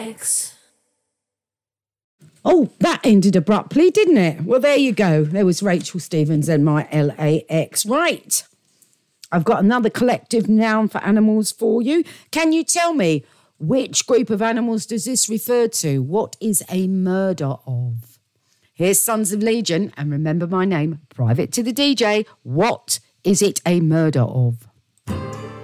LAX. Oh, that ended abruptly, didn't it? Well, there you go. There was Rachel Stevens and my LAX. Right. I've got another collective noun for animals for you. Can you tell me which group of animals does this refer to? What is a murder of? Here's Sons of Legion, and remember my name, Private to the DJ. What is it a murder of?